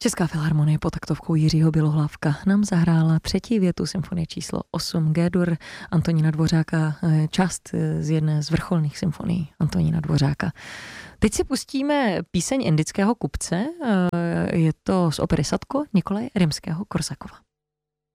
Česká filharmonie pod taktovkou Jiřího Bělohlávka nám zahrála třetí větu symfonie číslo 8 G-dur Antonína Dvořáka, část z jedné z vrcholných symfonií Antonína Dvořáka. Teď si pustíme píseň Indického kupce, je to z opery Sadko Nikolaje Rimského-Korsakova.